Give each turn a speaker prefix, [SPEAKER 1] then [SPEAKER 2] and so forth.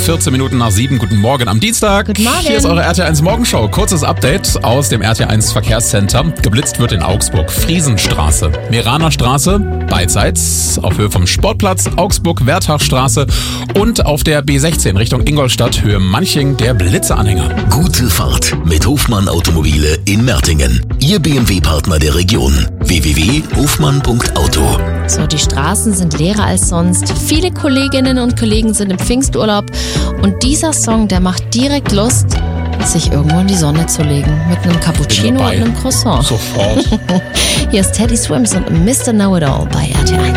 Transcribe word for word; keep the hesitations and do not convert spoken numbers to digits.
[SPEAKER 1] vierzehn Minuten nach sieben. Guten Morgen am Dienstag.
[SPEAKER 2] Guten Morgen.
[SPEAKER 1] Hier ist eure R T eins Morgenshow. Kurzes Update aus dem R T eins Verkehrscenter. Geblitzt wird in Augsburg. Friesenstraße, Meraner Straße, beidseits auf Höhe vom Sportplatz, Augsburg-Werthachstraße und auf der B sechzehn Richtung Ingolstadt, Höhe Manching, der Blitzeanhänger.
[SPEAKER 3] Gute Fahrt mit Hofmann Automobile in Mertingen. Ihr B M W-Partner der Region. w w w punkt hofmann punkt auto.
[SPEAKER 2] So, die Straßen sind leerer als sonst. Viele Kolleginnen und Kollegen sind im Pfingsturlaub. Und dieser Song, der macht direkt Lust, sich irgendwo in die Sonne zu legen. Mit einem Cappuccino und einem Croissant.
[SPEAKER 1] Sofort.
[SPEAKER 2] Hier ist Teddy Swims und Mister Know-It-All bei R T eins.